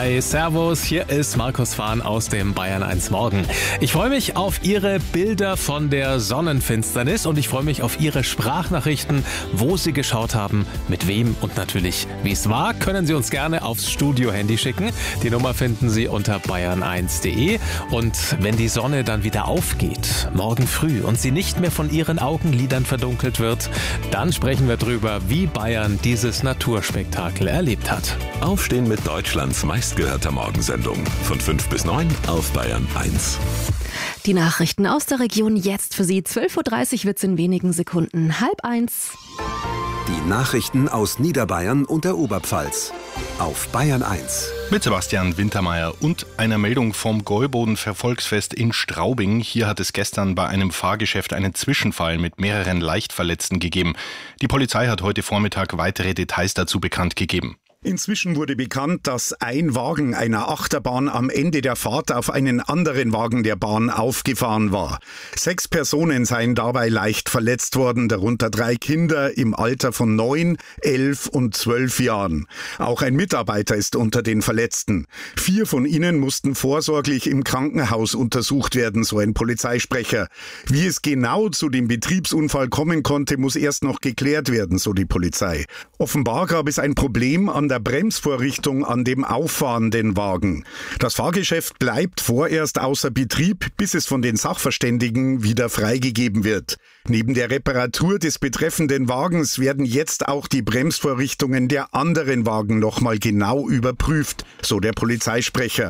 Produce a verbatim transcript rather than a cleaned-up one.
Hi, Servus, hier ist Markus Fahn aus dem Bayern eins Morgen. Ich freue mich auf Ihre Bilder von der Sonnenfinsternis und ich freue mich auf Ihre Sprachnachrichten, wo Sie geschaut haben, mit wem und natürlich wie es war. Können Sie uns gerne aufs Studio-Handy schicken. Die Nummer finden Sie unter bayern eins punkt de. Und wenn die Sonne dann wieder aufgeht, morgen früh, und sie nicht mehr von Ihren Augenlidern verdunkelt wird, dann sprechen wir drüber, wie Bayern dieses Naturspektakel erlebt hat. Aufstehen mit Deutschlands meistgehörter Morgensendung. Von fünf bis neun auf Bayern eins. Die Nachrichten aus der Region jetzt für Sie. zwölf Uhr dreißig wird es in wenigen Sekunden. Halb eins. Die Nachrichten aus Niederbayern und der Oberpfalz. Auf Bayern eins. Mit Sebastian Wintermeyer und einer Meldung vom Gäuboden-Verfolgsfest in Straubing. Hier hat es gestern bei einem Fahrgeschäft einen Zwischenfall mit mehreren Leichtverletzten gegeben. Die Polizei hat heute Vormittag weitere Details dazu bekannt gegeben. Inzwischen wurde bekannt, dass ein Wagen einer Achterbahn am Ende der Fahrt auf einen anderen Wagen der Bahn aufgefahren war. Sechs Personen seien dabei leicht verletzt worden, darunter drei Kinder im Alter von neun, elf und zwölf Jahren. Auch ein Mitarbeiter ist unter den Verletzten. Vier von ihnen mussten vorsorglich im Krankenhaus untersucht werden, so ein Polizeisprecher. Wie es genau zu dem Betriebsunfall kommen konnte, muss erst noch geklärt werden, so die Polizei. Offenbar gab es ein Problem an der Bremsvorrichtung an dem auffahrenden Wagen. Das Fahrgeschäft bleibt vorerst außer Betrieb, bis es von den Sachverständigen wieder freigegeben wird. Neben der Reparatur des betreffenden Wagens werden jetzt auch die Bremsvorrichtungen der anderen Wagen nochmal genau überprüft, so der Polizeisprecher.